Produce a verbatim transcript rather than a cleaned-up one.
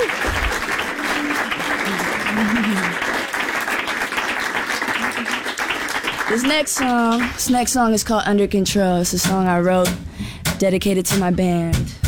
This next song, this next song is called Under Control. It's a song I wrote dedicated to my band.